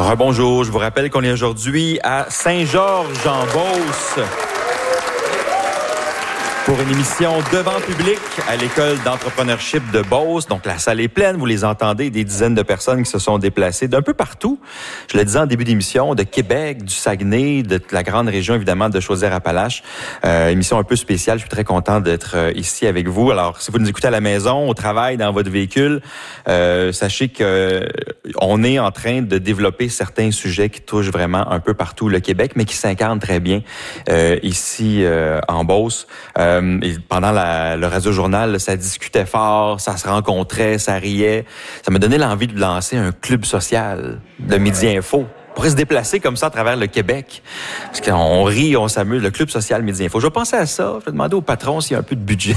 Rebonjour, je vous rappelle qu'on est aujourd'hui à Saint-Georges-en-Beauce pour une émission devant public à l'École d'entrepreneurship de Beauce. Donc, la salle est pleine, vous les entendez, des dizaines de personnes qui se sont déplacées d'un peu partout. Je le disais en début d'émission, de Québec, du Saguenay, de la grande région, évidemment, de Chaudière-Appalaches. Émission un peu spéciale, je suis très content d'être ici avec vous. Alors, si vous nous écoutez à la maison, au travail, dans votre véhicule, sachez que on est en train de développer certains sujets qui touchent vraiment un peu partout le Québec, mais qui s'incarnent très bien ici en Beauce. Et pendant le radio-journal, ça discutait fort, ça se rencontrait, ça riait. Ça m'a donné l'envie de lancer un club social de Midi Info. On pourrait se déplacer comme ça à travers le Québec. Parce qu'on rit, on s'amuse. Le club social Midi Info. Je vais penser à ça. Je vais demander au patron s'il y a un peu de budget.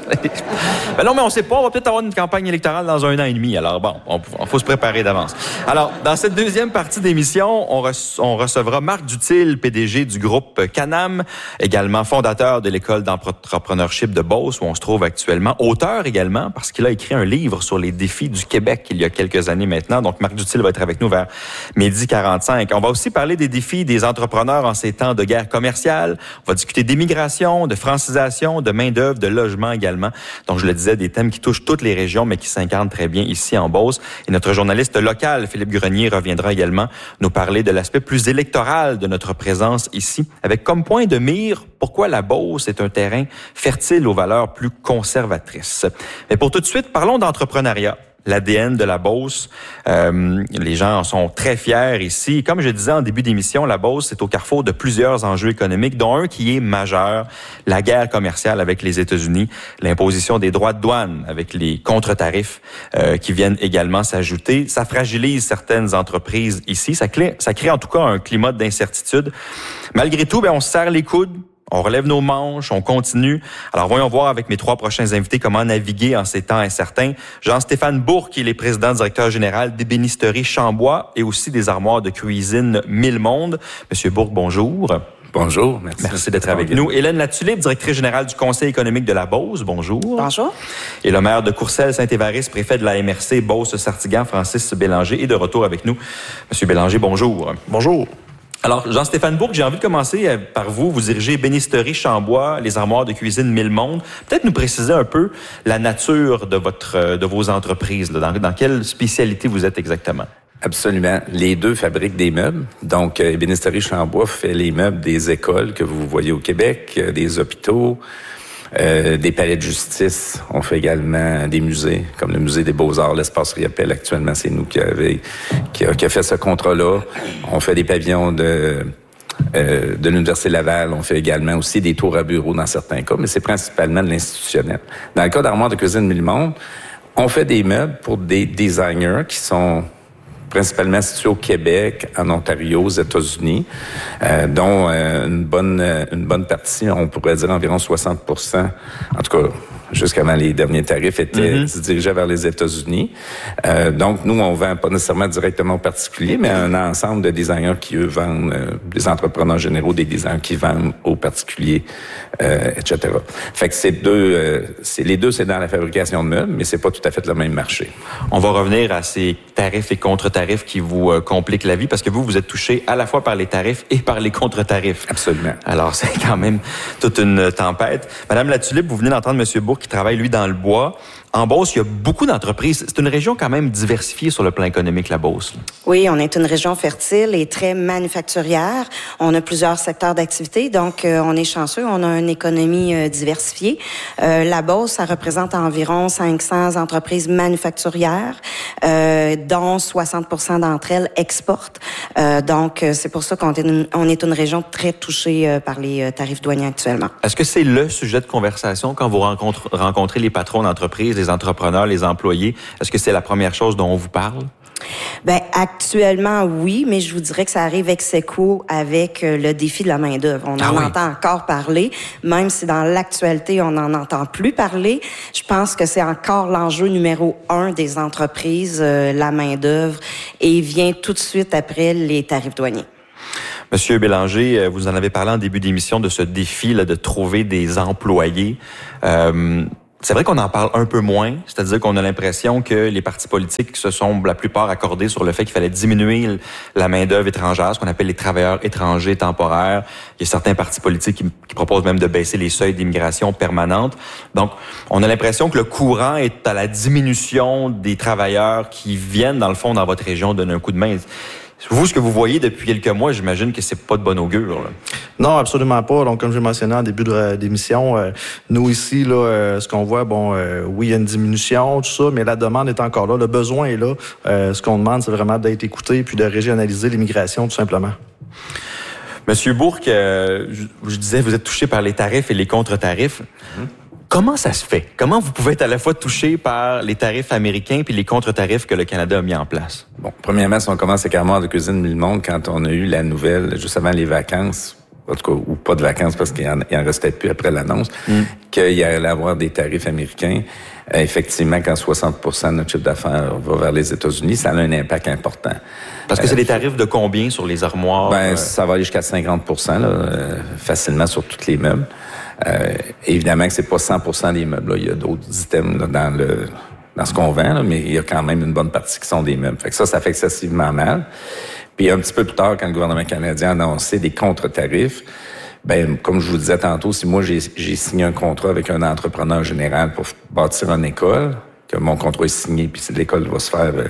Ben non, mais on sait pas. On va peut-être avoir une campagne électorale dans 1 an et demi. Alors bon, on faut se préparer d'avance. Alors, dans cette deuxième partie d'émission, on recevra Marc Dutil, PDG du groupe Canam, également fondateur de l'École d'entrepreneurship de Beauce, où on se trouve actuellement. Auteur également, parce qu'il a écrit un livre sur les défis du Québec il y a quelques années maintenant. Donc, Marc Dutil va être avec nous vers 12h45. On va aussi parler des défis des entrepreneurs en ces temps de guerre commerciale. On va discuter d'immigration, de francisation, de main-d'œuvre, de logement également. Donc, je le disais, des thèmes qui touchent toutes les régions, mais qui s'incarnent très bien ici en Beauce. Et notre journaliste local, Philippe Grenier, reviendra également nous parler de l'aspect plus électoral de notre présence ici, avec comme point de mire pourquoi la Beauce est un terrain fertile aux valeurs plus conservatrices. Mais pour tout de suite, parlons d'entrepreneuriat. L'ADN de la Beauce. Les gens en sont très fiers ici. Comme je disais en début d'émission, la Beauce est au carrefour de plusieurs enjeux économiques, dont un qui est majeur, la guerre commerciale avec les États-Unis, l'imposition des droits de douane avec les contre-tarifs qui viennent également s'ajouter. Ça fragilise certaines entreprises ici. Ça crée en tout cas un climat d'incertitude. Malgré tout, on se serre les coudes. On relève nos manches, on continue. Alors, voyons voir avec mes 3 prochains invités comment naviguer en ces temps incertains. Jean-Stéphane Bourque, qui est le président directeur général d'Ébénisterie Chambois et aussi des armoires de cuisine Mille Mondes. Monsieur Bourque, bonjour. Bonjour, merci d'être avec nous. Hélène Latulippe, directrice générale du Conseil économique de la Beauce, bonjour. Bonjour. Et le maire de Courcelles-Saint-Évariste, préfet de la MRC Beauce-Sartiguan, Francis Bélanger, est de retour avec nous. Monsieur Bélanger, bonjour. Bonjour. Alors, Jean-Stéphane Bourque, j'ai envie de commencer par vous. Vous dirigez Ébénisterie Chambois, les armoires de cuisine Mille Mondes. Peut-être nous préciser un peu la nature de vos entreprises. Là. Dans quelle spécialité vous êtes exactement? Absolument. Les deux fabriquent des meubles. Donc, Ébénisterie Chambois fait les meubles des écoles que vous voyez au Québec, des hôpitaux, des palais de justice. On fait également des musées, comme le musée des Beaux-Arts, l'Espace Riopelle. Actuellement, c'est nous qui a fait ce contrat-là. On fait des pavillons de l'Université Laval. On fait également aussi des tours à bureaux dans certains cas, mais c'est principalement de l'institutionnel. Dans le cas d'Armoire de cuisine Mille Mondes, on fait des meubles pour des designers qui sont principalement situés au Québec, en Ontario, aux États-Unis, dont une bonne partie, on pourrait dire environ 60%, en tout cas jusqu'avant les derniers tarifs, étaient dirigés vers les États-Unis. Donc, nous, on vend pas nécessairement directement aux particuliers, mais un ensemble de designers qui, eux, vendent, des entrepreneurs généraux, des designers qui vendent aux particuliers, etc. Fait que les deux, c'est dans la fabrication de meubles, mais c'est pas tout à fait le même marché. On va revenir à ces tarifs et contre-tarifs qui vous compliquent la vie, parce que vous êtes touché à la fois par les tarifs et par les contre-tarifs. Absolument. Alors, c'est quand même toute une tempête. Madame Latulippe, vous venez d'entendre M. Bourque qui travaille, lui, dans le bois. En Beauce, il y a beaucoup d'entreprises. C'est une région quand même diversifiée sur le plan économique, la Beauce. Oui, on est une région fertile et très manufacturière. On a plusieurs secteurs d'activité, donc on est chanceux. On a une économie diversifiée. La Beauce, ça représente environ 500 entreprises manufacturières, dont 60% d'entre elles exportent. Donc, c'est pour ça qu'on est une région très touchée par les tarifs douaniers actuellement. Est-ce que c'est le sujet de conversation quand vous rencontrez les patrons d'entreprise, les entrepreneurs, les employés? Est-ce que c'est la première chose dont on vous parle? Ben actuellement, oui, mais je vous dirais que ça arrive ex aequo avec le défi de la main-d'œuvre. On en entend encore parler, même si dans l'actualité, on n'en entend plus parler. Je pense que c'est encore l'enjeu numéro 1 des entreprises, la main-d'œuvre, et vient tout de suite après les tarifs douaniers. Monsieur Bélanger, vous en avez parlé en début d'émission de ce défi là, de trouver des employés. C'est vrai qu'on en parle un peu moins, c'est-à-dire qu'on a l'impression que les partis politiques se sont la plupart accordés sur le fait qu'il fallait diminuer la main-d'œuvre étrangère, ce qu'on appelle les travailleurs étrangers temporaires. Il y a certains partis politiques qui proposent même de baisser les seuils d'immigration permanente. Donc, on a l'impression que le courant est à la diminution des travailleurs qui viennent, dans le fond, dans votre région, donner un coup de main. Vous, ce que vous voyez depuis quelques mois, j'imagine que c'est pas de bon augure, là. Non, absolument pas. Donc, comme j'ai mentionné en début d'émission, nous ici, là, ce qu'on voit, oui, il y a une diminution, tout ça, mais la demande est encore là, le besoin est là. Ce qu'on demande, c'est vraiment d'être écouté puis de régionaliser l'immigration, tout simplement. Monsieur Bourque, je disais, vous êtes touché par les tarifs et les contre-tarifs. Comment ça se fait? Comment vous pouvez être à la fois touché par les tarifs américains puis les contre-tarifs que le Canada a mis en place? Bon, premièrement, si on commence avec Armoire de cuisine Mille-Monde, quand on a eu la nouvelle, juste avant les vacances, en tout cas, ou pas de vacances parce qu'il en restait plus après l'annonce, qu'il y allait avoir des tarifs américains, effectivement, quand 60% de notre chiffre d'affaires va vers les États-Unis, ça a un impact important. Parce que c'est des tarifs de combien sur les armoires? Ça va aller jusqu'à 50%, facilement sur tous les meubles. Évidemment que c'est pas 100% des meubles. Là. Il y a d'autres items là, dans ce qu'on vend, là, mais il y a quand même une bonne partie qui sont des meubles. Fait que ça fait excessivement mal. Puis un petit peu plus tard, quand le gouvernement canadien a annoncé des contre-tarifs, comme je vous disais tantôt, si moi j'ai signé un contrat avec un entrepreneur général pour bâtir une école, que mon contrat est signé, puis l'école va se faire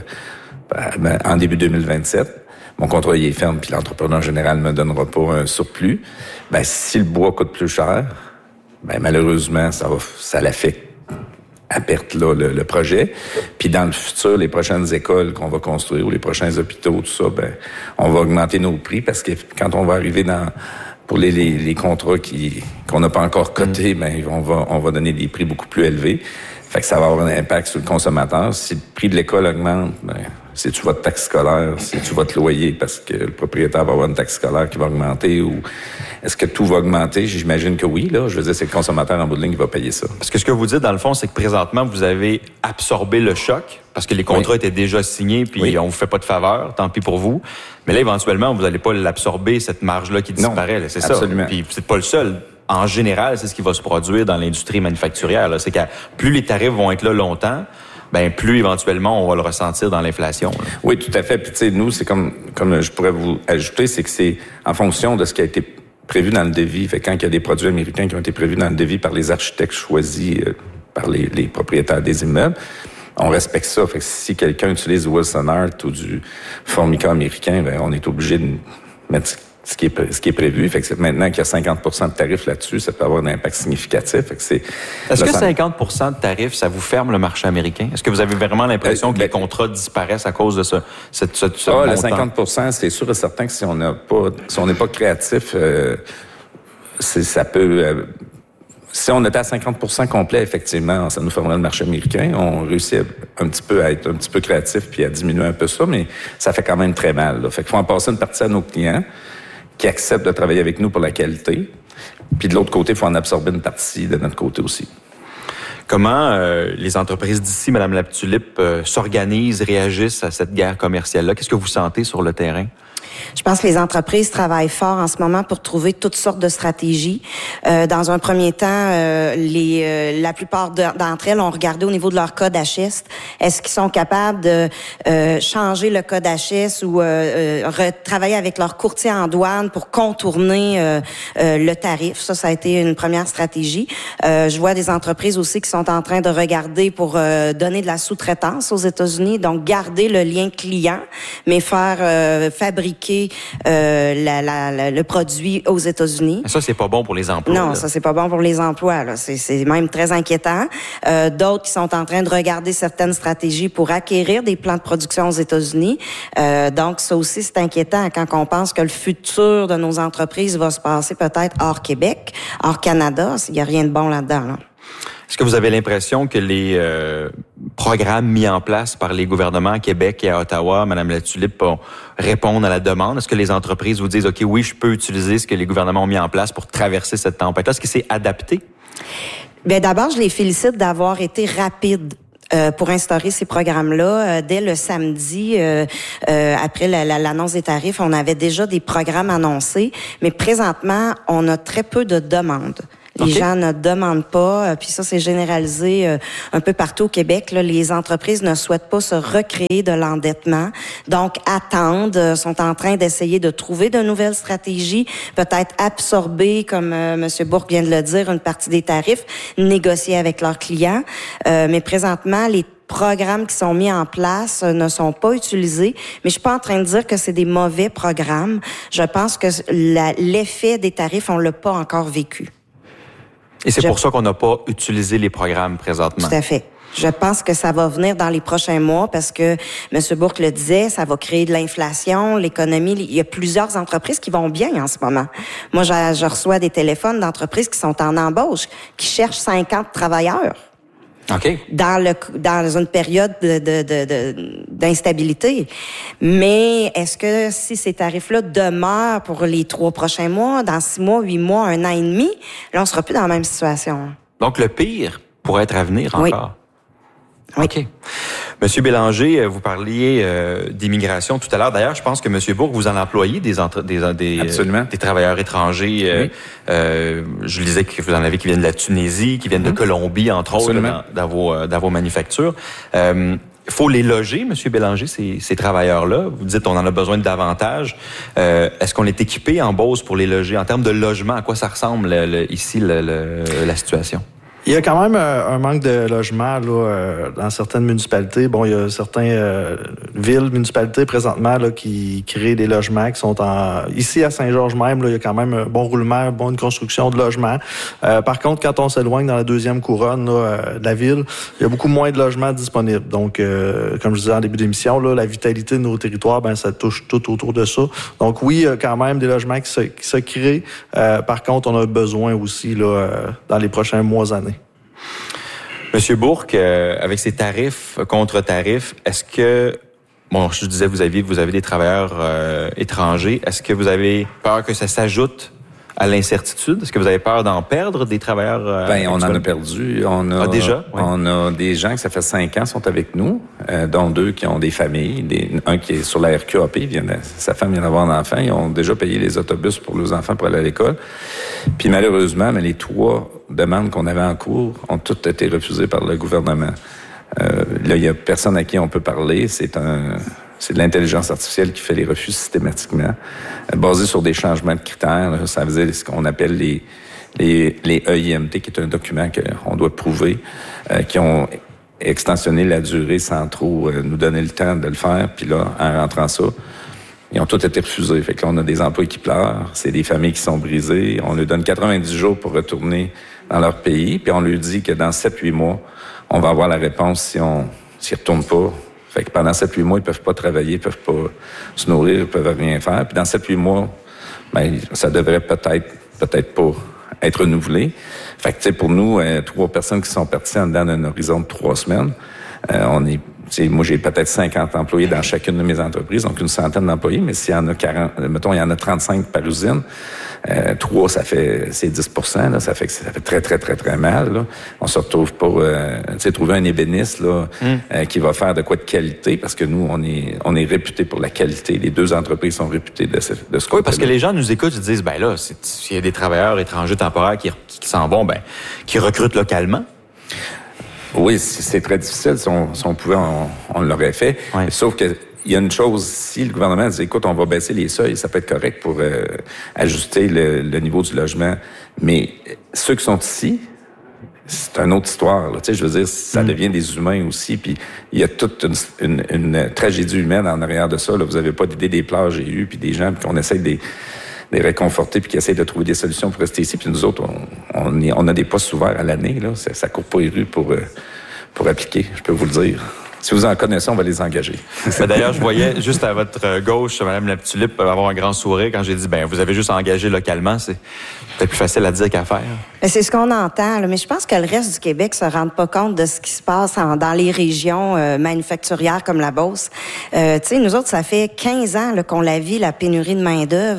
en début 2027, mon contrat il est ferme, puis l'entrepreneur général me donnera pas un surplus. Si le bois coûte plus cher, malheureusement, ça l'affecte à perte là, le projet. Puis dans le futur, les prochaines écoles qu'on va construire ou les prochains hôpitaux, tout ça, on va augmenter nos prix parce que quand on va arriver pour les contrats qu'on n'a pas encore cotés, on va donner des prix beaucoup plus élevés. Fait que ça va avoir un impact sur le consommateur. Si le prix de l'école augmente, c'est-tu votre taxe scolaire, c'est-tu votre loyer parce que le propriétaire va avoir une taxe scolaire qui va augmenter ou est-ce que tout va augmenter? J'imagine que oui, là. Je veux dire, c'est le consommateur en bout de ligne qui va payer ça. Parce que ce que vous dites, dans le fond, c'est que présentement, vous avez absorbé le choc parce que les contrats étaient déjà signés puis on vous fait pas de faveur, tant pis pour vous. Mais là, éventuellement, vous n'allez pas l'absorber, cette marge-là qui disparaît. Là, c'est absolument. Ça. Puis vous n'êtes pas le seul. En général, c'est ce qui va se produire dans l'industrie manufacturière. Là. C'est que plus les tarifs vont être là longtemps, plus éventuellement on va le ressentir dans l'inflation. Là. Oui, tout à fait. Puis tu sais, nous, c'est comme je pourrais vous ajouter, c'est que c'est en fonction de ce qui a été prévu dans le devis. Fait quand il y a des produits américains qui ont été prévus dans le devis par les architectes choisis par les propriétaires des immeubles, on respecte ça. Fait que si quelqu'un utilise Wilson Art ou du Formica américain, on est obligé de mettre ce qui est prévu. Fait que maintenant qu'il y a 50% de tarifs là-dessus, ça peut avoir un impact significatif. Fait que Est-ce que 50% de tarifs, ça vous ferme le marché américain? Est-ce que vous avez vraiment l'impression que les contrats disparaissent à cause de ce montant? Le 50%, c'est sûr et certain que si on n'est pas créatif, ça peut... si on était à 50% complet, effectivement, ça nous fermerait le marché américain. On réussit à être un petit peu créatif puis à diminuer un peu ça, mais ça fait quand même très mal. Là. Fait qu'il faut en passer une partie à nos clients qui acceptent de travailler avec nous pour la qualité. Puis de l'autre côté, il faut en absorber une partie de notre côté aussi. Comment les entreprises d'ici, Mme Latulippe, s'organisent, réagissent à cette guerre commerciale-là? Qu'est-ce que vous sentez sur le terrain? Je pense que les entreprises travaillent fort en ce moment pour trouver toutes sortes de stratégies. Dans un premier temps, la plupart d'entre elles ont regardé au niveau de leur code HS. Est-ce qu'ils sont capables de changer le code HS ou retravailler avec leur courtier en douane pour contourner le tarif? Ça a été une première stratégie. Je vois des entreprises aussi qui sont en train de regarder pour donner de la sous-traitance aux États-Unis, donc garder le lien client, mais faire fabriquer le produit aux États-Unis. Ça, c'est pas bon pour les emplois. Non, là. ça, c'est pas bon pour les emplois. Là. C'est même très inquiétant. D'autres qui sont en train de regarder certaines stratégies pour acquérir des plants de production aux États-Unis. Donc, ça aussi, c'est inquiétant quand on pense que le futur de nos entreprises va se passer peut-être hors Québec, hors Canada. Il n'y a rien de bon là-dedans. Là. Est-ce que vous avez l'impression que les programmes mis en place par les gouvernements à Québec et à Ottawa, Mme Latulippe, répondent à la demande? Est-ce que les entreprises vous disent, OK, oui, je peux utiliser ce que les gouvernements ont mis en place pour traverser cette tempête-là? Est-ce que c'est adapté? Bien, d'abord, je les félicite d'avoir été rapides pour instaurer ces programmes-là. Dès le samedi, après l'annonce des tarifs, on avait déjà des programmes annoncés, mais présentement, on a très peu de demandes. Les gens ne demandent pas, puis ça, c'est généralisé un peu partout au Québec. Là, les entreprises ne souhaitent pas se recréer de l'endettement, donc attendent, sont en train d'essayer de trouver de nouvelles stratégies, peut-être absorber, comme M. Bourque vient de le dire, une partie des tarifs, négocier avec leurs clients. Mais présentement, les programmes qui sont mis en place ne sont pas utilisés, mais je suis pas en train de dire que c'est des mauvais programmes. Je pense que l'effet des tarifs, on l'a pas encore vécu. Et c'est pour ça qu'on n'a pas utilisé les programmes présentement. Tout à fait. Je pense que ça va venir dans les prochains mois parce que M. Bourque le disait, ça va créer de l'inflation, l'économie. Il y a plusieurs entreprises qui vont bien en ce moment. Moi, je reçois des téléphones d'entreprises qui sont en embauche, qui cherchent 50 travailleurs. OK. Dans une période d'instabilité. Mais est-ce que si ces tarifs-là demeurent pour les 3 prochains mois, dans 6 mois, 8 mois, 1 an et demi, là, on sera plus dans la même situation. Donc, le pire pourrait être à venir encore. Oui. OK. Monsieur Bélanger, vous parliez d'immigration tout à l'heure. D'ailleurs, je pense que Monsieur Bourque, vous en employez des travailleurs étrangers. Oui. Je lisais que vous en avez qui viennent de la Tunisie, qui viennent de Colombie, entre autres, dans vos manufactures. Faut les loger, Monsieur Bélanger, ces travailleurs-là. Vous dites on en a besoin de davantage. Est-ce qu'on est équipé en Beauce pour les loger? En termes de logement, à quoi ça ressemble ici la situation? Il y a quand même un manque de logements là, dans certaines municipalités. Bon, il y a certaines municipalités présentement là, qui créent des logements qui sont ici à Saint-Georges même, là, il y a quand même un bon roulement, une bonne construction de logements. Par contre, quand on s'éloigne dans la deuxième couronne là, de la ville, il y a beaucoup moins de logements disponibles. Donc, comme je disais en début d'émission, là, la vitalité de nos territoires, ça touche tout autour de ça. Donc oui, il y a quand même des logements qui se créent. Par contre, on a besoin aussi là, dans les prochains mois, années. Monsieur Bourque, avec ces tarifs, contre-tarifs, est-ce que, bon, je disais, vous avez des travailleurs étrangers, est-ce que vous avez peur que ça s'ajoute à l'incertitude? Est-ce que vous avez peur d'en perdre des travailleurs? On en a perdu. Déjà? Oui. On a des gens qui, ça fait 5 ans, sont avec nous, dont 2 qui ont des familles. Un qui est sur la RQAP, sa femme vient d'avoir un enfant. Ils ont déjà payé les autobus pour leurs enfants pour aller à l'école. Puis malheureusement, les 3 demandes qu'on avait en cours ont toutes été refusées par le gouvernement. Là, il y a personne à qui on peut parler. C'est de l'intelligence artificielle qui fait les refus systématiquement, basé sur des changements de critères. Là, ça veut dire ce qu'on appelle les EIMT, qui est un document qu'on doit prouver, qui ont extensionné la durée sans trop nous donner le temps de le faire. Puis là, en rentrant ça, ils ont tous été refusés. Fait que là, on a des emplois qui pleurent, c'est des familles qui sont brisées. On leur donne 90 jours pour retourner dans leur pays, puis on leur dit que dans 7-8 mois, on va avoir la réponse s'ils retournent pas. Fait que pendant 7-8 mois, ils peuvent pas travailler, ils peuvent pas se nourrir, ils peuvent rien faire. Puis dans 7-8 mois, ça devrait peut-être pas être renouvelé. Fait que, tu sais, pour nous, 3 personnes qui sont parties en dedans d'un horizon de 3 semaines, moi, j'ai peut-être 50 employés dans chacune de mes entreprises, donc une centaine d'employés, mais s'il y en a 40, mettons, il y en a 35 par usine, 3, c'est 10%, là, ça fait très, très, très, très mal, là. On se retrouve pour, trouver un ébéniste, là, qui va faire de quoi de qualité, parce que nous, on est réputés pour la qualité. Les 2 entreprises sont réputées de ce côté-là. Oui, parce que les gens nous écoutent, ils disent, s'il y a des travailleurs étrangers temporaires qui s'en vont, qui recrutent localement. Oui, c'est très difficile. Si on pouvait, on l'aurait fait. Oui. Sauf que il y a une chose, si le gouvernement dit, écoute, on va baisser les seuils, ça peut être correct pour ajuster le niveau du logement. Mais ceux qui sont ici, c'est une autre histoire. Là. Tu sais, je veux dire, ça devient des humains aussi. Puis il y a toute une tragédie humaine en arrière de ça. Là. Vous avez pas d'idée des pleurs j'ai eu, puis des gens, puis qu'on essaie de les réconforter, puis qui essayent de trouver des solutions pour rester ici. Puis nous autres, on a des postes ouverts à l'année. Là, ça court pas les rues pour appliquer, je peux vous le dire. Si vous en connaissez, on va les engager. D'ailleurs, je voyais juste à votre gauche, Mme Laptulippe, avoir un grand sourire quand j'ai dit, vous avez juste engagé localement. C'est peut-être plus facile à dire qu'à faire. C'est ce qu'on entend, là. Mais je pense que le reste du Québec se rend pas compte de ce qui se passe dans les régions manufacturières comme la Beauce. Tu sais, nous autres, ça fait 15 ans là, qu'on la vit, la pénurie de main-d'œuvre.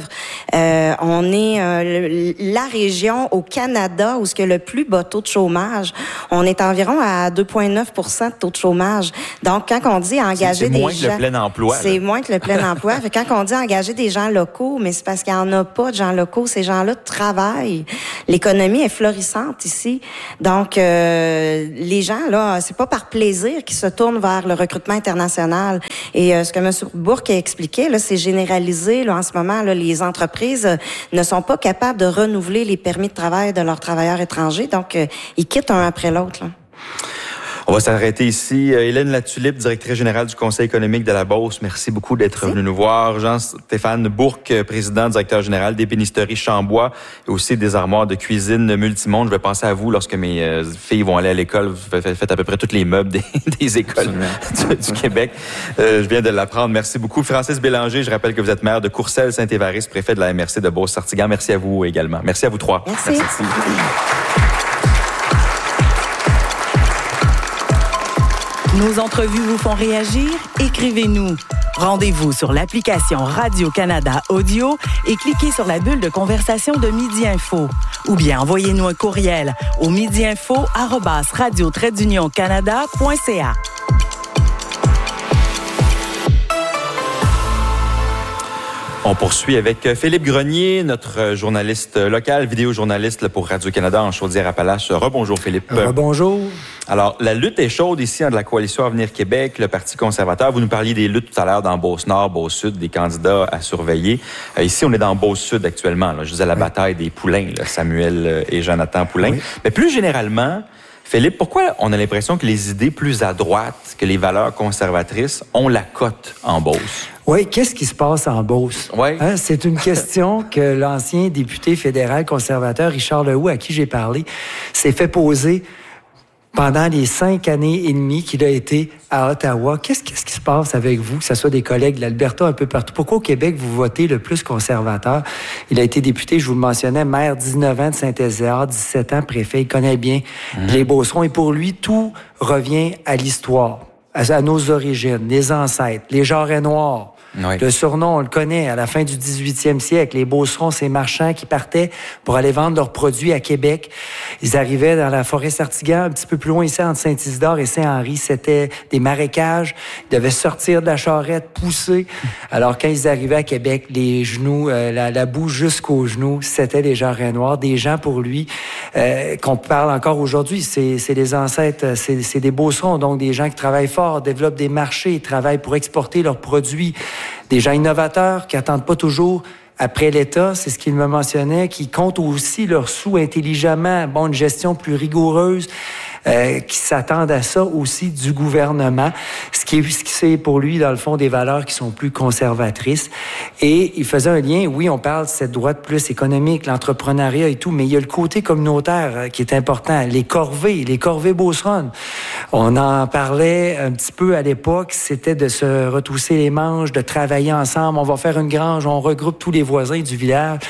On est la région au Canada où il y a le plus bas taux de chômage. On est environ à 2,9% de taux de chômage. Donc, quand on dit engager des gens... C'est moins que le plein emploi. C'est moins que le plein emploi. Quand on dit engager des gens locaux, mais c'est parce qu'il n'y en a pas de gens locaux. Ces gens-là travaillent. L'économie est florissante ici. Donc, les gens, là, c'est pas par plaisir qu'ils se tournent vers le recrutement international. Et ce que M. Bourque expliquait, là, c'est généralisé. Là, en ce moment, là, les entreprises ne sont pas capables de renouveler les permis de travail de leurs travailleurs étrangers. Donc, ils quittent un après l'autre, là. On va s'arrêter ici. Hélène Latulippe, directrice générale du Conseil économique de la Beauce, merci beaucoup d'être venue nous voir. Jean-Stéphane Bourque, président, directeur général d'Ébénisterie Chambois et aussi des armoires de cuisine Multimonde. Je vais penser à vous lorsque mes filles vont aller à l'école. Vous faites à peu près tous les meubles des écoles du Québec. Je viens de l'apprendre. Merci beaucoup. Francis Bélanger, je rappelle que vous êtes maire de Courcelles-Saint-Évariste, préfet de la MRC de Beauce-Sartiguan. Merci à vous également. Merci à vous trois. Merci. Nos entrevues vous font réagir? Écrivez-nous. Rendez-vous sur l'application Radio-Canada Audio et cliquez sur la bulle de conversation de Midi Info. Ou bien envoyez-nous un courriel au midiinfo@radio-canada.ca. On poursuit avec Philippe Grenier, notre journaliste local, vidéojournaliste pour Radio-Canada en Chaudière-Appalaches. Rebonjour Philippe. Rebonjour. Alors, la lutte est chaude ici entre la Coalition Avenir Québec, le Parti conservateur. Vous nous parliez des luttes tout à l'heure dans Beauce-Nord, Beauce-Sud, des candidats à surveiller. Ici, on est dans Beauce-Sud actuellement. Là. Je disais la bataille des poulains, là, Samuel et Jonathan Poulain. Oui. Mais plus généralement, Philippe, pourquoi on a l'impression que les idées plus à droite que les valeurs conservatrices ont la cote en Beauce? Oui, qu'est-ce qui se passe en Beauce? Oui. Hein, c'est une question que l'ancien député fédéral conservateur Richard Lehoux, à qui j'ai parlé, s'est fait poser pendant les 5 années et demie qu'il a été à Ottawa. Qu'est-ce qui se passe avec vous, que ce soit des collègues de l'Alberta un peu partout? Pourquoi au Québec, vous votez le plus conservateur? Il a été député, je vous le mentionnais, maire 19 ans de Saint-Ézéard, 17 ans préfet. Il connaît bien les Beaucerons. Et pour lui, tout revient à l'histoire, à nos origines, les ancêtres, les jarrets noirs. Oui. Le surnom, on le connaît, à la fin du 18e siècle. Les Beaucerons, ces marchands qui partaient pour aller vendre leurs produits à Québec. Ils arrivaient dans la forêt Sartiguan, un petit peu plus loin ici, entre Saint-Isidore et Saint-Henri. C'était des marécages. Ils devaient sortir de la charrette, pousser. Alors, quand ils arrivaient à Québec, les genoux, la boue jusqu'aux genoux, c'était les jarrets noirs. Des gens, pour lui, qu'on parle encore aujourd'hui, c'est les ancêtres, c'est des Beaucerons, donc des gens qui travaillent fort, développent des marchés, travaillent pour exporter leurs produits. Des gens innovateurs qui n'attendent pas toujours après l'État, c'est ce qu'il me mentionnait, qui comptent aussi leurs sous intelligemment, une gestion plus rigoureuse, qui s'attendent à ça aussi du gouvernement, ce qui c'est pour lui, dans le fond, des valeurs qui sont plus conservatrices. Et il faisait un lien, oui, on parle de cette droite plus économique, l'entrepreneuriat et tout, mais il y a le côté communautaire qui est important, les corvées beauceronnes. On en parlait un petit peu à l'époque, c'était de se retrousser les manches, de travailler ensemble, on va faire une grange, on regroupe tous les voisins du village.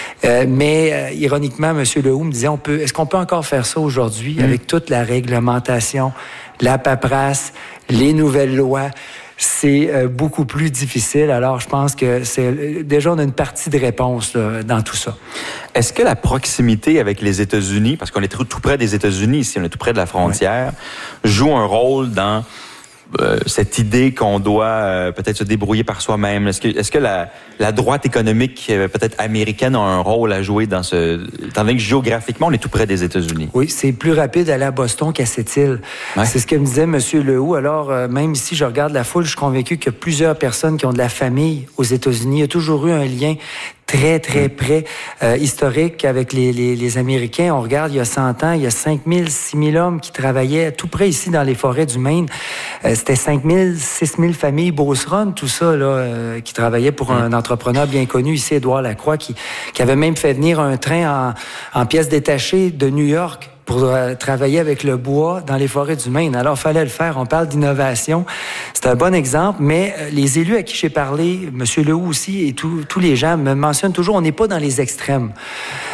Mais ironiquement, M. Lehoux me disait, est-ce qu'on peut encore faire ça aujourd'hui avec toute la réglementation, la paperasse, les nouvelles lois? C'est beaucoup plus difficile. Alors, je pense que déjà, on a une partie de réponse là, dans tout ça. Est-ce que la proximité avec les États-Unis, parce qu'on est tout près des États-Unis ici, on est tout près de la frontière, joue un rôle dans cette idée qu'on doit peut-être se débrouiller par soi-même? Est-ce que la droite économique peut-être américaine a un rôle à jouer dans étant donné que géographiquement, on est tout près des États-Unis? Oui, c'est plus rapide d'aller à Boston qu'à Sept-Îles. Ouais. C'est ce que me disait M. Lehoux. Alors, même ici, je regarde la foule, je suis convaincu qu'il y a plusieurs personnes qui ont de la famille aux États-Unis. Il y a toujours eu un lien très, très près, historique avec les Américains. On regarde, il y a 100 ans, il y a 5 000, 6 000 hommes qui travaillaient tout près ici dans les forêts du Maine. C'était 5 000, 6 000 familles beauceronnes, tout ça, là, qui travaillaient pour un entrepreneur bien connu ici, Édouard Lacroix, qui avait même fait venir un train en pièces détachées de New York pour travailler avec le bois dans les forêts du Maine. Alors, il fallait le faire. On parle d'innovation. C'est un bon exemple, mais les élus à qui j'ai parlé, M. Lehoux aussi, et tous les gens me mentionnent toujours, on n'est pas dans les extrêmes.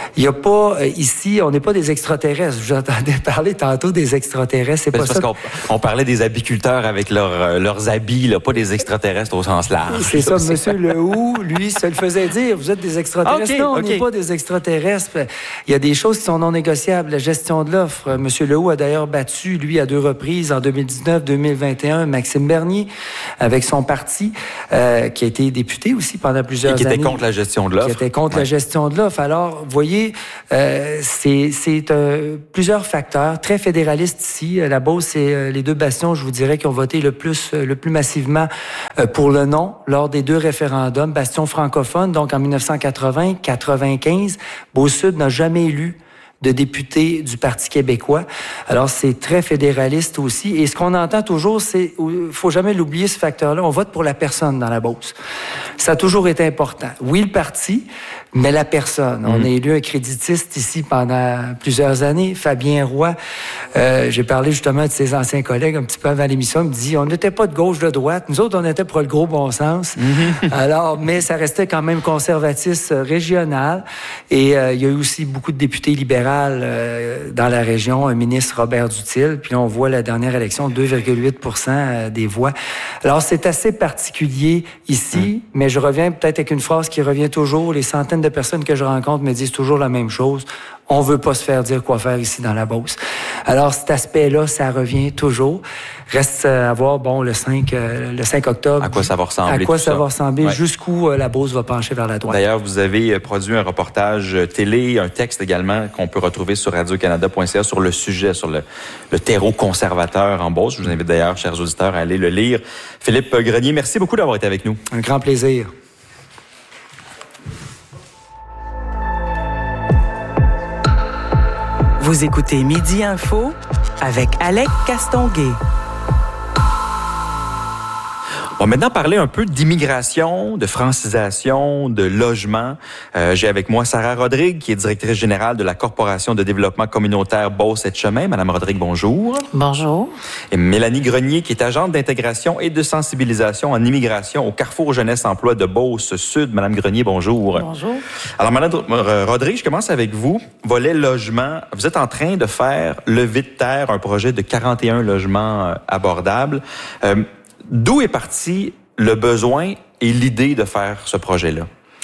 Il y a pas ici, on n'est pas des extraterrestres. Je vous entendais parler tantôt des extraterrestres. C'est pas ça. Parce qu'on parlait des apiculteurs avec leurs habits, là, pas des extraterrestres au sens large. C'est ça, Monsieur Lehoux, lui, se le faisait dire. Vous êtes des extraterrestres. Non, on n'est pas des extraterrestres. Il y a des choses qui sont non négociables. La gestion de l'offre. Monsieur Lehoux a d'ailleurs battu, lui, à 2 reprises, en 2019-2021, Maxime Bernier, avec son parti, qui a été député aussi pendant plusieurs années. Et qui était contre la gestion de l'offre. Qui était contre la gestion de l'offre. Alors, vous voyez, c'est plusieurs facteurs très fédéralistes ici. La Beauce, c'est les 2 bastions, je vous dirais, qui ont voté le plus massivement pour le non lors des 2 référendums. Bastion francophone, donc en 1980-95, Beauce-Sud n'a jamais élu de députés du Parti québécois. Alors, c'est très fédéraliste aussi. Et ce qu'on entend toujours, c'est, il faut jamais l'oublier, ce facteur-là, on vote pour la personne dans la Beauce. Ça a toujours été important. Oui, le parti, mais la personne. On a élu un créditiste ici pendant plusieurs années, Fabien Roy. J'ai parlé justement de ses anciens collègues un petit peu avant l'émission. Il me dit, on n'était pas de gauche, de droite. Nous autres, on était pour le gros bon sens. Alors, mais ça restait quand même conservatiste régional. Et il y a eu aussi beaucoup de députés libéraux dans la région, un ministre Robert Dutil, puis là, on voit la dernière élection, 2,8% des voix. Alors, c'est assez particulier ici, mais je reviens peut-être avec une phrase qui revient toujours. Les centaines de personnes que je rencontre me disent toujours la même chose. On veut pas se faire dire quoi faire ici dans la Beauce. Alors, cet aspect-là, ça revient toujours. Reste à voir, bon, le 5 octobre. À quoi ça va ressembler? À quoi ça va ressembler? Jusqu'où la Beauce va pencher vers la droite. D'ailleurs, vous avez produit un reportage télé, un texte également qu'on peut retrouver sur radiocanada.ca sur le sujet, sur le terreau conservateur en Beauce. Je vous invite d'ailleurs, chers auditeurs, à aller le lire. Philippe Grenier, merci beaucoup d'avoir été avec nous. Un grand plaisir. Vous écoutez Midi Info avec Alec Castonguay. On va maintenant parler un peu d'immigration, de francisation, de logement. J'ai avec moi Sarah Rodrigue, qui est directrice générale de la Corporation de développement communautaire Beauce-et-Chemin. Madame Rodrigue, bonjour. Bonjour. Et Mélanie Grenier, qui est agente d'intégration et de sensibilisation en immigration au Carrefour Jeunesse Emploi de Beauce-Sud. Madame Grenier, bonjour. Bonjour. Alors, Madame Rodrigue, je commence avec vous. Volet logement. Vous êtes en train de faire lever de terre un projet de 41 logements abordables. D'où est parti le besoin et l'idée de faire ce projet-là?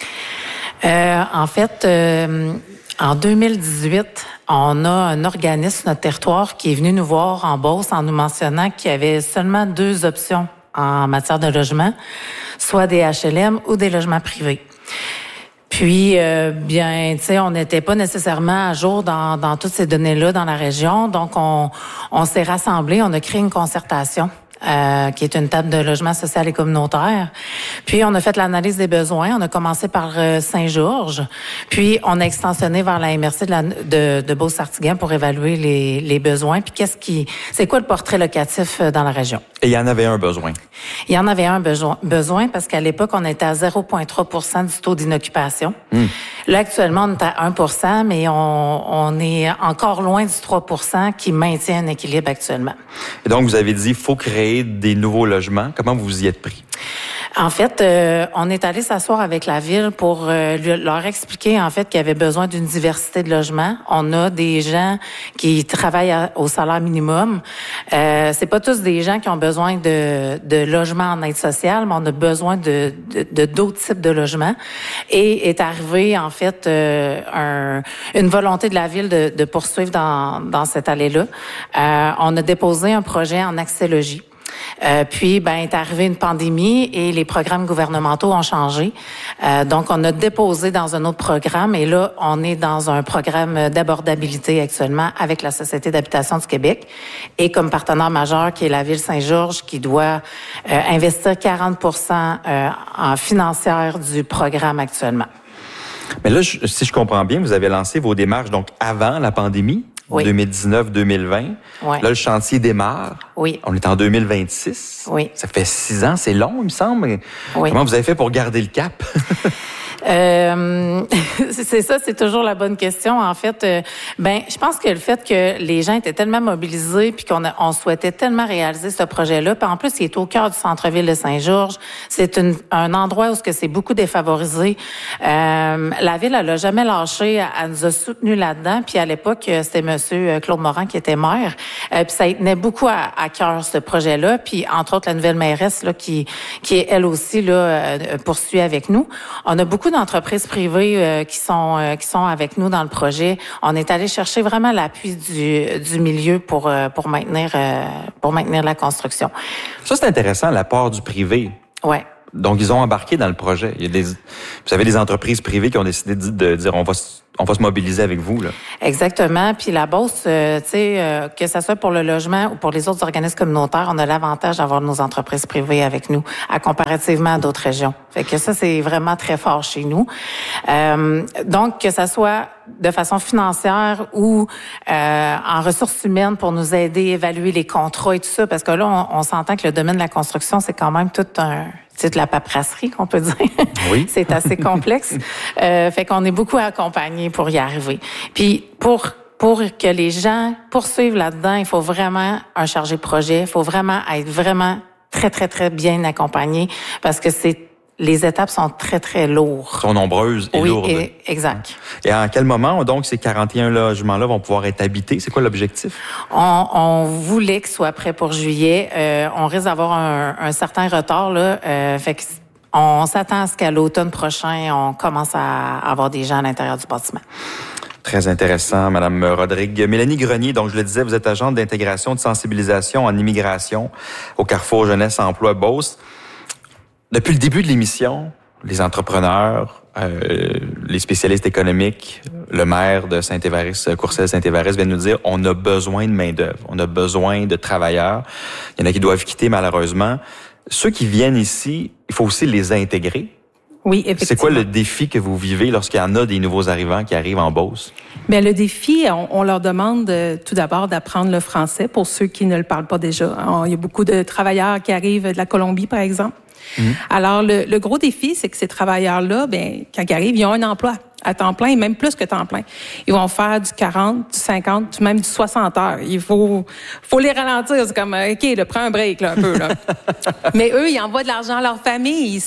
En fait, en 2018, on a un organisme sur notre territoire qui est venu nous voir en Beauce en nous mentionnant qu'il y avait seulement 2 options en matière de logement, soit des HLM ou des logements privés. Puis, bien, tu sais, on n'était pas nécessairement à jour dans toutes ces données-là dans la région, donc on s'est rassemblés, on a créé une concertation. Qui est une table de logement social et communautaire. Puis, on a fait l'analyse des besoins. On a commencé par Saint-Georges. Puis, on a extensionné vers la MRC de Beauce-Sartiguan pour évaluer les besoins. Puis, c'est quoi le portrait locatif dans la région? Et il y en avait un besoin. Il y en avait un besoin parce qu'à l'époque, on était à 0,3% du taux d'inoccupation. Là, actuellement, on est à 1%, mais on est encore loin du 3% qui maintient un équilibre actuellement. Et donc, vous avez dit, il faut créer des nouveaux logements. Comment vous y êtes pris? En fait, on est allé s'asseoir avec la ville pour leur expliquer en fait qu'il y avait besoin d'une diversité de logements. On a des gens qui travaillent au salaire minimum. C'est pas tous des gens qui ont besoin de logements en aide sociale, mais on a besoin de d'autres types de logements. Et est arrivé en fait une volonté de la ville de poursuivre dans cette allée-là. On a déposé un projet en accès logis. Puis, est arrivée une pandémie et les programmes gouvernementaux ont changé. Donc, on a déposé dans un autre programme et là, on est dans un programme d'abordabilité actuellement avec la Société d'habitation du Québec et comme partenaire majeur qui est la Ville Saint-Georges qui doit investir 40% en financière du programme actuellement. Mais là, si je comprends bien, vous avez lancé vos démarches donc avant la pandémie? Oui. 2019-2020. Oui. Là, le chantier démarre. Oui. On est en 2026. Oui. Ça fait 6 ans, c'est long, il me semble. Oui. Comment vous avez fait pour garder le cap? C'est ça, c'est toujours la bonne question. En fait, je pense que le fait que les gens étaient tellement mobilisés puis on souhaitait tellement réaliser ce projet-là, puis en plus, il est au cœur du centre-ville de Saint-Georges. C'est un endroit où c'est beaucoup défavorisé. La ville, elle a jamais lâché, elle nous a soutenus là-dedans. Puis à l'époque, c'était Monsieur Claude Morin qui était maire. Puis ça y tenait beaucoup à cœur ce projet-là. Puis entre autres, la nouvelle mairesse là qui est elle aussi là poursuit avec nous. On a beaucoup d'entreprises privées qui sont avec nous dans le projet. On est allé chercher vraiment l'appui du milieu pour maintenir la construction. Ça, c'est intéressant, l'apport du privé. Ouais. Donc, ils ont embarqué dans le projet. Vous avez des entreprises privées qui ont décidé de dire on va se mobiliser avec vous, là. Exactement. Puis la Beauce, que ça soit pour le logement ou pour les autres organismes communautaires, on a l'avantage d'avoir nos entreprises privées avec nous, comparativement à d'autres régions. Fait que ça, c'est vraiment très fort chez nous. Donc, que ça soit de façon financière ou en ressources humaines pour nous aider à évaluer les contrats et tout ça, parce que là, on s'entend que le domaine de la construction, c'est quand même c'est de la paperasserie, qu'on peut dire. Oui. C'est assez complexe. Fait qu'on est beaucoup accompagnés pour y arriver. Puis pour que les gens poursuivent là-dedans, il faut vraiment un chargé de projet. Il faut vraiment être vraiment très, très, très bien accompagné parce que les étapes sont très, très lourdes. Sont nombreuses et lourdes. Oui, exact. Et à quel moment, donc, ces 41 logements-là vont pouvoir être habités? C'est quoi l'objectif? On voulait qu'ils soient prêts pour juillet. On risque d'avoir un certain retard, là. Fait qu'on s'attend à ce qu'à l'automne prochain, on commence à avoir des gens à l'intérieur du bâtiment. Très intéressant, Madame Rodrigue. Mélanie Grenier, donc je le disais, vous êtes agente d'intégration de sensibilisation en immigration au Carrefour Jeunesse Emploi Beauce. Depuis le début de l'émission, les entrepreneurs, les spécialistes économiques, le maire de Saint-Évariste, Courcelles-Saint-Évariste vient nous dire on a besoin de main-d'œuvre, on a besoin de travailleurs. Il y en a qui doivent quitter malheureusement. Ceux qui viennent ici, il faut aussi les intégrer. Oui, effectivement. C'est quoi le défi que vous vivez lorsqu'il y en a des nouveaux arrivants qui arrivent en Beauce? Bien, le défi, on leur demande tout d'abord d'apprendre le français pour ceux qui ne le parlent pas déjà. Il y a beaucoup de travailleurs qui arrivent de la Colombie, par exemple. Alors, le gros défi, c'est que ces travailleurs-là, quand ils arrivent, ils ont un emploi à temps plein et même plus que temps plein. Ils vont faire du 40, du 50, même du 60 heures. Il faut les ralentir. C'est comme, OK, prends un break, là, un peu, là. Mais eux, ils envoient de l'argent à leur famille.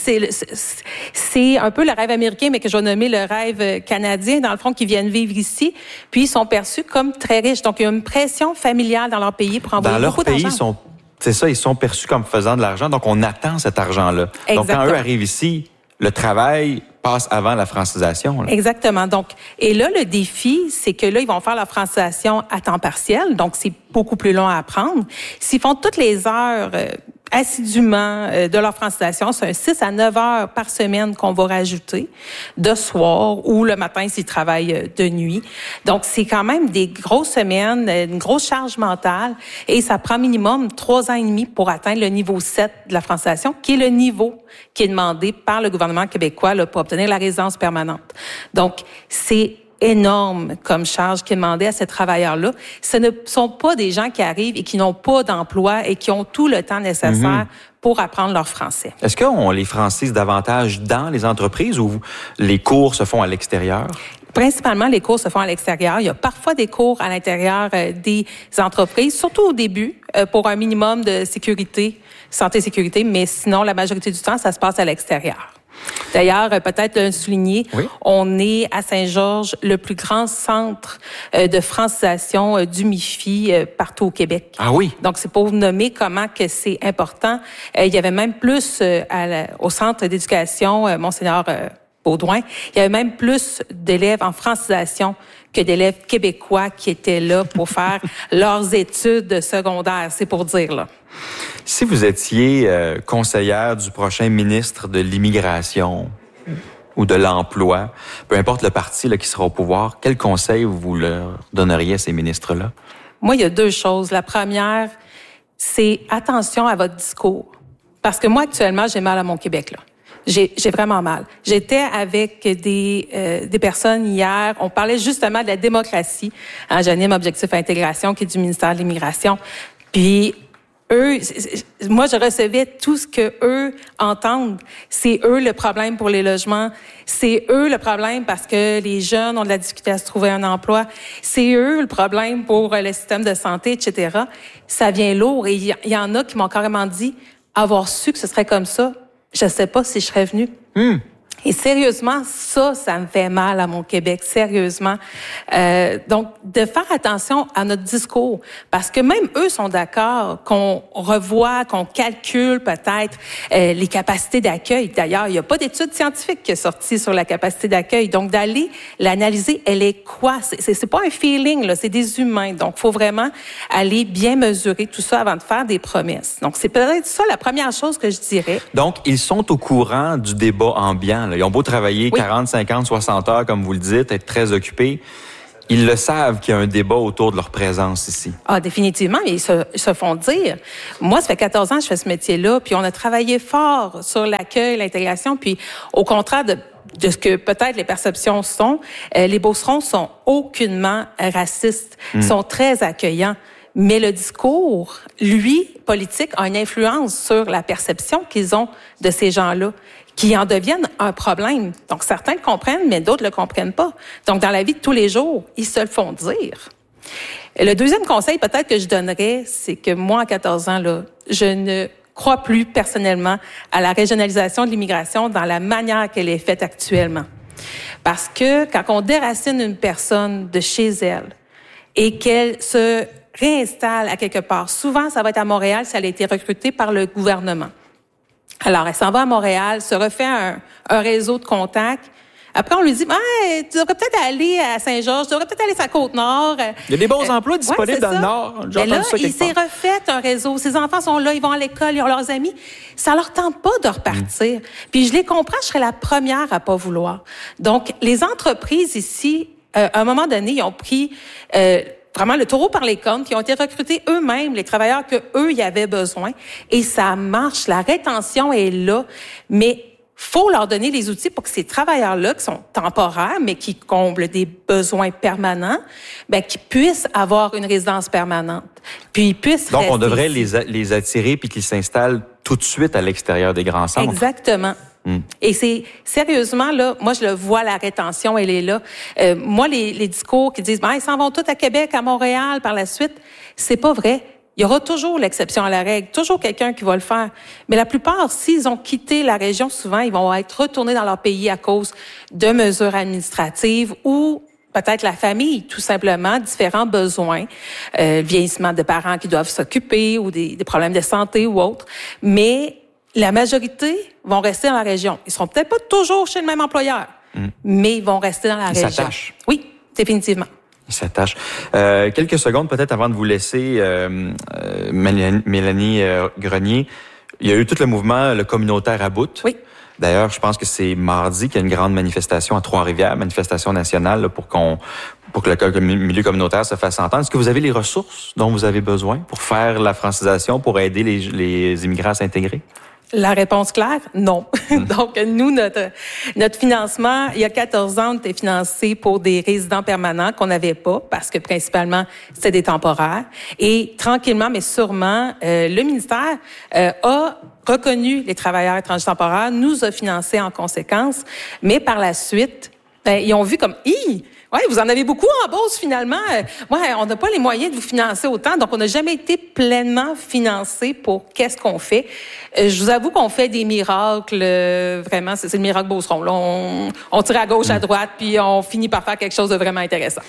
C'est un peu le rêve américain, mais que je vais nommer le rêve canadien, dans le fond, qui viennent vivre ici. Puis, ils sont perçus comme très riches. Donc, il y a une pression familiale dans leur pays pour envoyer beaucoup d'argent. Dans leur pays, c'est ça, ils sont perçus comme faisant de l'argent, donc on attend cet argent-là. Exactement. Donc, quand eux arrivent ici, le travail passe avant la francisation. Là. Exactement. Donc, et là, le défi, c'est que là, ils vont faire la francisation à temps partiel, donc c'est beaucoup plus long à apprendre. S'ils font toutes les heures assidûment de leur francisation, c'est un 6 à 9 heures par semaine qu'on va rajouter de soir ou le matin s'ils travaillent de nuit. Donc, c'est quand même des grosses semaines, une grosse charge mentale et ça prend minimum 3 ans et demi pour atteindre le niveau 7 de la francisation, qui est le niveau qui est demandé par le gouvernement québécois là, pour obtenir la résidence permanente. Donc, c'est énorme comme charge qui est demandée à ces travailleurs-là. Ce ne sont pas des gens qui arrivent et qui n'ont pas d'emploi et qui ont tout le temps nécessaire pour apprendre leur français. Est-ce qu'on les francise davantage dans les entreprises ou les cours se font à l'extérieur? Principalement, les cours se font à l'extérieur. Il y a parfois des cours à l'intérieur des entreprises, surtout au début, pour un minimum de sécurité, santé-sécurité, mais sinon, la majorité du temps, ça se passe à l'extérieur. D'ailleurs, peut-être le souligner, on est à Saint-Georges le plus grand centre de francisation du MIFI partout au Québec. Ah oui? Donc, c'est pour vous nommer comment que c'est important. Il y avait même plus au centre d'éducation Monseigneur Baudouin, il y avait même plus d'élèves en francisation que d'élèves québécois qui étaient là pour faire leurs études secondaires, c'est pour dire, là. Si vous étiez conseillère du prochain ministre de l'Immigration ou de l'Emploi, peu importe le parti là, qui sera au pouvoir, quel conseil vous leur donneriez à ces ministres-là? Moi, il y a 2 choses. La première, c'est attention à votre discours. Parce que moi, actuellement, j'ai mal à mon Québec, là. J'ai vraiment mal. J'étais avec des personnes hier. On parlait justement de la démocratie. J'anime Objectif Intégration, qui est du ministère de l'Immigration. Puis, eux, moi, je recevais tout ce que eux entendent. C'est eux le problème pour les logements. C'est eux le problème parce que les jeunes ont de la difficulté à se trouver un emploi. C'est eux le problème pour le système de santé, etc. Ça vient lourd. Et il y en a qui m'ont carrément dit, avoir su que ce serait comme ça, je sais pas si je serais venue. Et sérieusement, ça me fait mal à mon Québec, sérieusement. Donc, de faire attention à notre discours, parce que même eux sont d'accord qu'on revoie, qu'on calcule peut-être les capacités d'accueil. D'ailleurs, il n'y a pas d'étude scientifique qui est sortie sur la capacité d'accueil. Donc, d'aller l'analyser, elle est quoi? C'est pas un feeling, là, c'est des humains. Donc, il faut vraiment aller bien mesurer tout ça avant de faire des promesses. Donc, c'est peut-être ça la première chose que je dirais. Donc, ils sont au courant du débat ambiant. Là. Ils ont beau travailler 40, 50, 60 heures, comme vous le dites, être très occupés. Ils le savent qu'il y a un débat autour de leur présence ici. Ah, définitivement. Ils se font dire. Moi, ça fait 14 ans que je fais ce métier-là, puis on a travaillé fort sur l'accueil, l'intégration, puis au contraire de ce que peut-être les perceptions sont, les Beaucerons sont aucunement racistes. Ils sont très accueillants. Mais le discours, lui, politique, a une influence sur la perception qu'ils ont de ces gens-là, qui en deviennent un problème. Donc, certains le comprennent, mais d'autres le comprennent pas. Donc, dans la vie de tous les jours, ils se le font dire. Et le deuxième conseil, peut-être, que je donnerais, c'est que moi, à 14 ans, là, je ne crois plus personnellement à la régionalisation de l'immigration dans la manière qu'elle est faite actuellement. Parce que quand on déracine une personne de chez elle et qu'elle se réinstalle à quelque part, souvent, ça va être à Montréal si elle a été recrutée par le gouvernement. Alors, elle s'en va à Montréal, se refait un réseau de contacts. Après, on lui dit, tu devrais peut-être aller à Saint-Georges, tu devrais peut-être aller sur la Côte-Nord. Il y a des bons emplois disponibles dans le Nord. Mais là, il s'est refait un réseau. Ses enfants sont là, ils vont à l'école, ils ont leurs amis. Ça leur tente pas de repartir. Puis je les comprends, je serais la première à pas vouloir. Donc, les entreprises ici, à un moment donné, ils ont pris vraiment le taureau par les cornes, puis ils ont été recrutés eux-mêmes, les travailleurs que eux y avaient besoin. Et ça marche, la rétention est là, mais faut leur donner les outils pour que ces travailleurs-là, qui sont temporaires, mais qui comblent des besoins permanents, qu'ils puissent avoir une résidence permanente. Puis ils puissent Donc, rester on devrait ici. les attirer puis qu'ils s'installent tout de suite à l'extérieur des grands centres. Exactement. Et c'est, sérieusement, là, moi, je le vois, la rétention, elle est là. Moi, les discours qui disent, ils s'en vont tous à Québec, à Montréal, par la suite, c'est pas vrai. Il y aura toujours l'exception à la règle, toujours quelqu'un qui va le faire. Mais la plupart, s'ils ont quitté la région, souvent, ils vont être retournés dans leur pays à cause de mesures administratives ou peut-être la famille, tout simplement, différents besoins, vieillissement de parents qui doivent s'occuper ou des problèmes de santé ou autres. Mais la majorité vont rester dans la région. Ils seront peut-être pas toujours chez le même employeur, mais ils vont rester dans la région. Ils s'attachent. Oui, définitivement. Ils s'attachent. Quelques secondes peut-être avant de vous laisser, Mélanie Grenier. Il y a eu tout le mouvement, le communautaire à bout. Oui. D'ailleurs, je pense que c'est mardi qu'il y a une grande manifestation à Trois-Rivières, manifestation nationale, là, pour que le milieu communautaire se fasse entendre. Est-ce que vous avez les ressources dont vous avez besoin pour faire la francisation, pour aider les immigrants à s'intégrer? La réponse claire, non. Donc, nous, notre financement, il y a 14 ans, on était financé pour des résidents permanents qu'on n'avait pas, parce que principalement, c'était des temporaires. Et tranquillement, mais sûrement, le ministère a reconnu les travailleurs étrangers temporaires, nous a financés en conséquence, mais par la suite, ils ont vu comme « Ouais, vous en avez beaucoup en Beauce, finalement. On n'a pas les moyens de vous financer autant, donc on n'a jamais été pleinement financé pour qu'est-ce qu'on fait. Je vous avoue qu'on fait des miracles, vraiment, c'est le miracle Beauceron. Là, on tire à gauche, à droite, puis on finit par faire quelque chose de vraiment intéressant.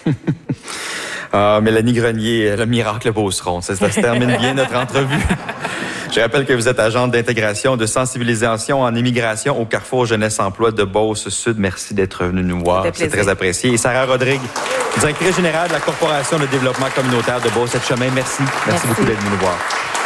Mélanie Grenier, le miracle Beauceron. Ça se termine bien notre entrevue. Je rappelle que vous êtes agente d'intégration, de sensibilisation en immigration au Carrefour Jeunesse Emploi de Beauce-Sud. Merci d'être venu nous voir. C'est très apprécié. Et Sarah Rodrigue, directrice générale de la Corporation de développement communautaire de Beauce-Chemin. Merci beaucoup d'être venu nous voir.